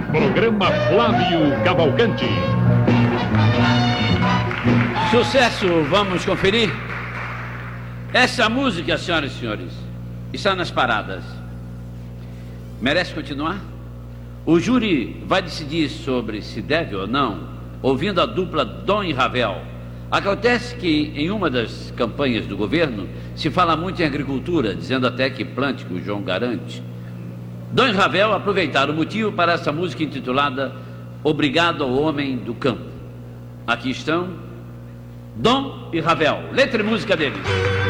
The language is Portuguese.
Programa Flávio Cavalcante. Sucesso, vamos conferir? Essa música, senhoras e senhores, está nas paradas. Merece continuar? O júri vai decidir sobre se deve ou não, ouvindo a dupla Dom e Ravel. Acontece que em uma das campanhas do governo se fala muito em agricultura, dizendo até que plante que o João garante. Dom e Ravel aproveitaram o motivo para essa música intitulada Obrigado ao Homem do Campo. Aqui estão Dom e Ravel, letra e música deles.